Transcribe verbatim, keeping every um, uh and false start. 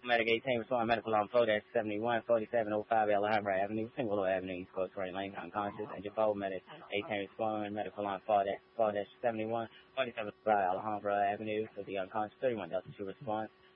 Medic eighteen, responding medical on four dash seventy-one, forty-seven oh five Alhambra Avenue, Single Avenue, East Coast, Ray Lane, unconscious. And Jabot Medic eighteen, responding medical on four dash seventy-one, forty-seven oh five Alhambra Avenue for the unconscious. thirty-one Delta two response.